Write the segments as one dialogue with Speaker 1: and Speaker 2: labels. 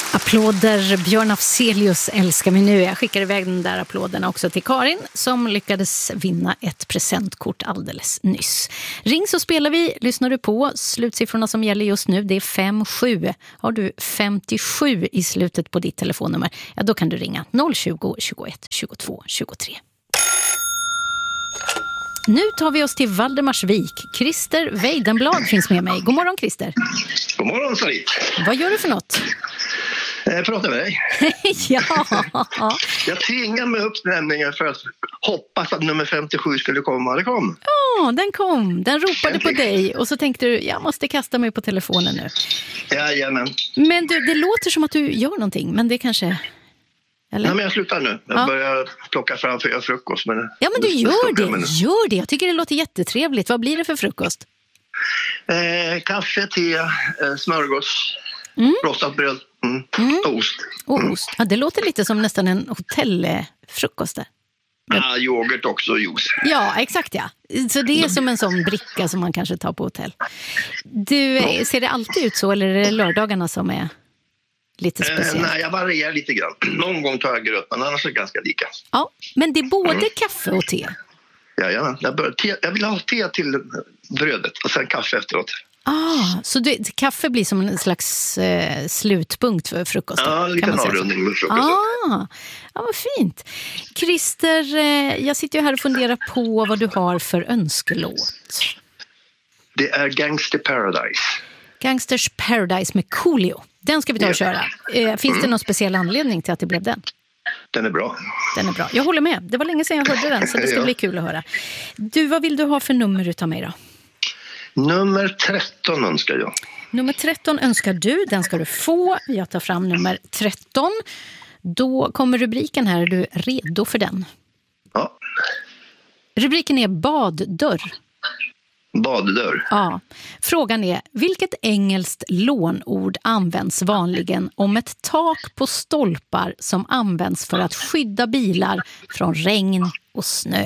Speaker 1: Applåder, Björn Afzelius älskar mig nu. Jag skickar iväg den där applåderna också till Karin som lyckades vinna ett presentkort alldeles nyss. Ring så spelar vi, lyssnar du på slutsiffrorna som gäller just nu, det är 5-7. Har du 57 i slutet på ditt telefonnummer, ja då kan du ringa 020 21 22 23. Nu tar vi oss till Valdemarsvik. Christer Weidenblad finns med mig. God morgon Christer.
Speaker 2: God morgon Sarit.
Speaker 1: Vad gör du för något?
Speaker 2: Prata med dig.
Speaker 1: Ja.
Speaker 2: Jag tvingade mig upp nämligen för att hoppas att nummer 57 skulle komma. Det kom.
Speaker 1: Ja, den kom. Den ropade på dig och så tänkte du, jag måste kasta mig på telefonen nu.
Speaker 2: Jajamän.
Speaker 1: Men du, det låter som att du gör någonting, men det kanske... Eller?
Speaker 2: Nej, men jag slutar nu. Jag börjar plocka fram för frukost. Men
Speaker 1: ja, men du gör det. Jag tycker det låter jättetrevligt. Vad blir det för frukost?
Speaker 2: Kaffe, te, smörgås, rostat bröd och ost.
Speaker 1: Och ost. Ja, det låter lite som nästan en hotellfrukost där.
Speaker 2: Ja, yoghurt också och juice.
Speaker 1: Ja, exakt ja. Så det är som en sån bricka som man kanske tar på hotell. Du, ser det alltid ut så eller är det lördagarna som är lite speciellt?
Speaker 2: Nej, jag varierar lite grann. Någon gång tar jag gröt, men annars är det ganska lika. Ja,
Speaker 1: men det är både kaffe och te?
Speaker 2: Ja, jag vill ha te till brödet och sen kaffe efteråt.
Speaker 1: Så kaffe blir som en slags slutpunkt för frukost?
Speaker 2: Ja, en liten avrundning med frukost.
Speaker 1: Ja, vad fint. Christer, jag sitter ju här och funderar på vad du har för önskelåt.
Speaker 2: Det är Gangster Paradise.
Speaker 1: Gangsters Paradise med Coolio. Den ska vi ta och köra. Finns det någon speciell anledning till att det blev den?
Speaker 2: Den är bra.
Speaker 1: Den är bra. Jag håller med. Det var länge sedan jag hörde den så det ska bli kul att höra. Du, vad vill du ha för nummer utav mig då?
Speaker 2: Nummer 13 önskar jag.
Speaker 1: Nummer 13 önskar du. Den ska du få. Jag tar fram nummer 13. Då kommer rubriken här. Är du redo för den?
Speaker 2: Ja.
Speaker 1: Rubriken är baddörr.
Speaker 2: Baddörr?
Speaker 1: Ja. Frågan är, vilket engelskt lånord används vanligen om ett tak på stolpar som används för att skydda bilar från regn och snö?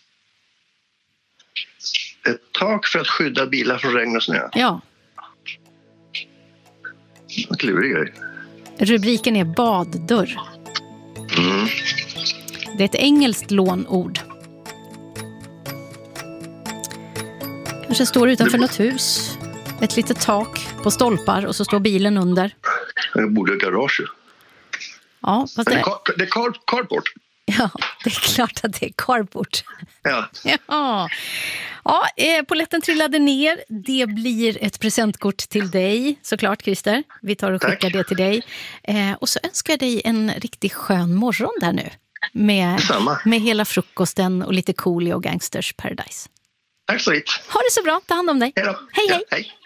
Speaker 2: Ett tak för att skydda bilar från regn och snö?
Speaker 1: Ja.
Speaker 2: Vad klurig grej.
Speaker 1: Rubriken är baddörr. Det är ett engelskt lånord. Kanske står utanför något hus. Ett litet tak på stolpar och så står bilen under.
Speaker 2: Det borde vara garage.
Speaker 1: Ja, fast
Speaker 2: det är carport.
Speaker 1: Ja, det är klart att det är carport.
Speaker 2: Ja.
Speaker 1: Ja, polletten trillade ner. Det blir ett presentkort till dig, såklart Christer. Vi tar och skickar det till dig. Och så önskar jag dig en riktigt skön morgon där nu. Med hela frukosten och lite Coolio och Gangsters Paradise.
Speaker 2: Tack så mycket.
Speaker 1: Ha det så bra, ta hand om dig.
Speaker 2: Hej då.
Speaker 1: Hej.
Speaker 2: Hej.